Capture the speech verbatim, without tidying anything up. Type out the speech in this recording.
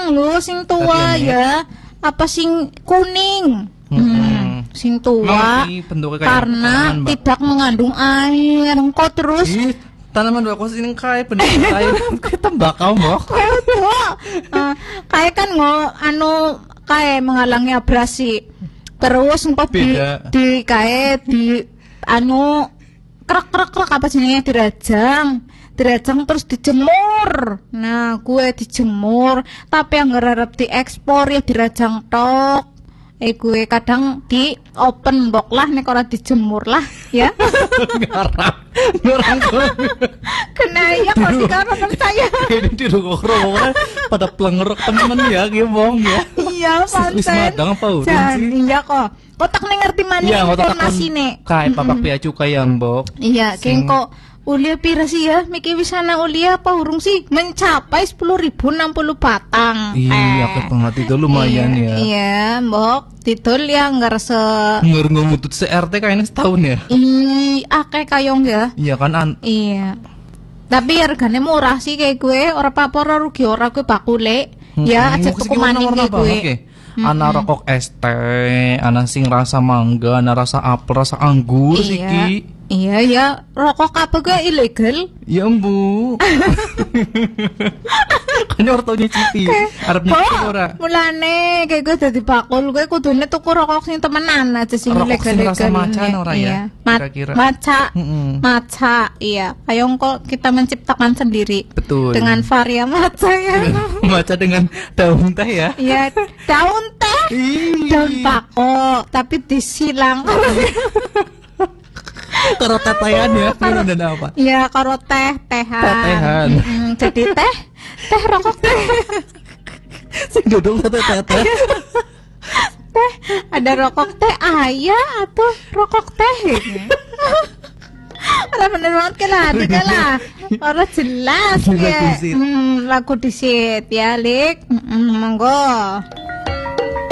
Kadang lho sing tua ya, apa sing kuning. Hmm, hmm. Sing tua karena tanaman, tidak mengandung air. Engkau terus Ih, tanaman bakau sing kae bentuk air kayak tembakau, Mbok. uh, kayak kan ngo anu kayak menghalangi abrasi. Terus engkau di di kayak di anu krek-krek-krek apa jenenge dirajang. Dirajang terus dijemur. Nah, gue dijemur, tapi yang ngarep diekspor ya dirajang tok. Eh gue kadang di open box lah nek ora dijemur lah ya. Ngarang. Ngarang Kena ya kok sekarang saya. Ini di rokok-rokok pada pelengerok temen ya, gimong ya. Iya, panten. Wis madang apa urun sih? Iya kok. Kotak ning ngerti mana ya, informasine. Kayak papak bea cukai yang, Mbok. Iya, keng kok ulia pira sih ya? Miki wisana ulia apa urung sih? Mencapai sepuluh ribu enam puluh batang. Iya, eh. banget itu lumayan iya, ya. Iya, Mbok. Didol ya ngerasa Ngur ngumutut se R T kayaknya setahun ya. Ih, akeh kayong ya. Iya kan an. Iya. Tapi harganya murah sih kayak gue. Ora apa-apa ora rugi ora gue bakule. Hmm, ya aja tuku maning kayak gue. Okay. Ana rokok es teh, ana sing rasa mangga, ana rasa apel, rasa anggur iya. Siki. Iya ya, rokok apa gue ilegal? Ya Bu. Kan orang tau nyicipi. Arep nyicipi ora? Mulane kayak gue dadi bakul, gue kudune tuku rokok sing temenan aja sing ilegal. Rokok sing rasa maca ora ya? Kira-kira. Maca. Maca, iya. Ayo kok kita menciptakan sendiri. Betul. Dengan varia maca ya. Maca dengan daun teh ya? Iya, daun teh. Daun bako, tapi disilang. Karo tetehan ya, karo dan apa? Iya, karo teh, tehan. Tetehan. Mm, jadi teh, teh rokok teh. Sing dodol teh teh. Teh, ada rokok teh ayah atau rokok teh? Lah bener banget kan ada lah. Orang jelas ya. Hmm, lagu disit ya, Lik. Hmm, monggo.